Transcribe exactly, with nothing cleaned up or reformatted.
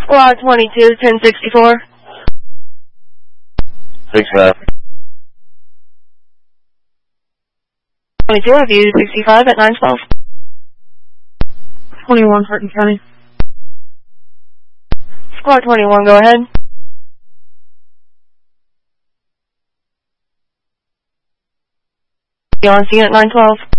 Squad twenty-two, ten sixty-four. Six five. twenty-two, I've used sixty-five at nine twelve. twenty-one, Hardin County. Squad twenty-one, go ahead. You on scene at nine twelve.